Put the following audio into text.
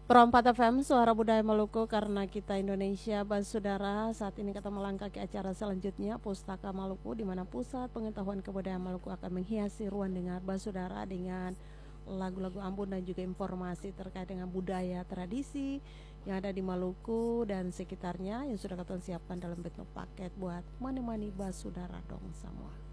Perompat FM, Suara Budaya Maluku, karena kita Indonesia. Saudara, saat ini kita melangkah ke acara selanjutnya, Pustaka Maluku, di mana pusat pengetahuan kebudayaan Maluku akan menghiasi ruang dengar saudara dengan lagu-lagu Ambon dan juga informasi terkait dengan budaya tradisi yang ada di Maluku dan sekitarnya yang sudah kita siapkan dalam bentuk paket buat menemani saudara dong semua.